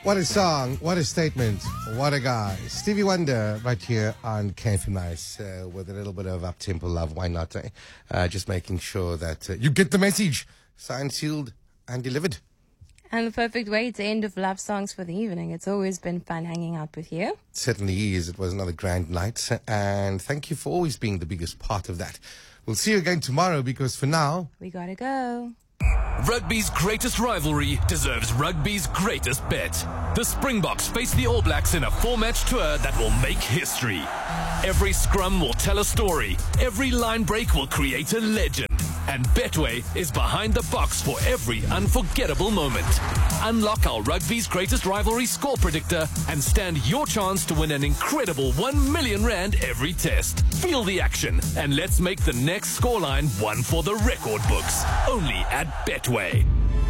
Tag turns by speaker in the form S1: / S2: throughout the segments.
S1: What a song, what a statement, what a guy. Stevie Wonder right here on KFM Nice with a little bit of up-tempo love, why not? Just making sure that you get the message. Signed, sealed and delivered.
S2: And the perfect way to end of love songs for the evening. It's always been fun hanging out with you.
S1: It certainly is. It was another grand night. And thank you for always being the biggest part of that. We'll see you again tomorrow because for now,
S2: We gotta go.
S3: Rugby's greatest rivalry deserves rugby's greatest bet. The Springboks face the All Blacks in a 4-match tour that will make history. Every scrum will tell a story. Every line break will create a legend. And Betway is behind the box for every unforgettable moment. Unlock our rugby's greatest rivalry score predictor and stand your chance to win an incredible 1 million rand every test. Feel the action and let's make the next scoreline one for the record books. Only at Betway.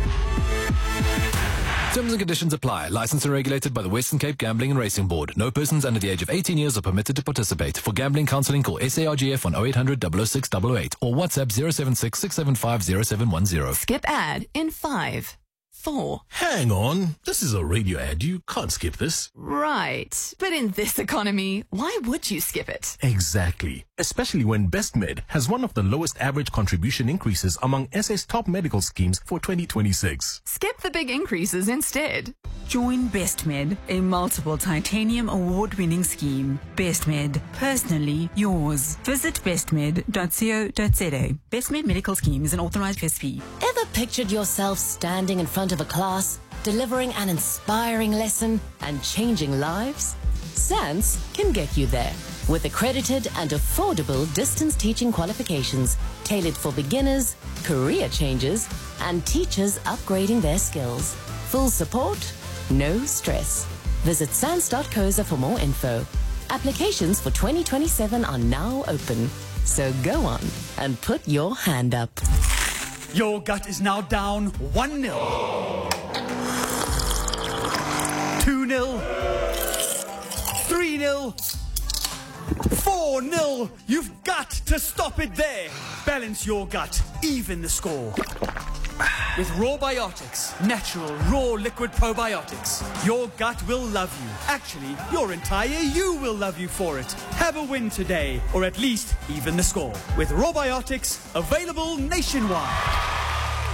S3: Terms and conditions apply. Licensed and regulated by the Western Cape Gambling and Racing Board. No persons under the age of 18 years are permitted to participate. For gambling counselling, call SARGF on 0800 006 88 or WhatsApp 076 675 0710.
S4: Skip ad in 5, 4.
S5: Hang on. This is a radio ad. You can't skip this.
S4: Right. But in this economy, why would you skip it?
S5: Exactly. Especially when BestMed has one of the lowest average contribution increases among SA's top medical schemes for 2026.
S4: Skip the big increases instead.
S6: Join BestMed, a multiple titanium award-winning scheme. BestMed, personally yours. Visit bestmed.co.za. BestMed Medical Scheme is an authorized PSP.
S7: Ever pictured yourself standing in front of a class, delivering an inspiring lesson and changing lives? SANS can get you there with accredited and affordable distance teaching qualifications tailored for beginners, career changers, and teachers upgrading their skills. Full support, no stress. Visit sans.coza for more info. Applications for 2027 are now open. So go on and put your hand up.
S8: Your gut is now down 1-0. 2-0. 3-0. 4-0. You've got to stop it there. Balance your gut. Even the score. With Rawbiotics, natural, raw liquid probiotics, your gut will love you. Actually, your entire you will love you for it. Have a win today, or at least even the score. With Rawbiotics, available nationwide.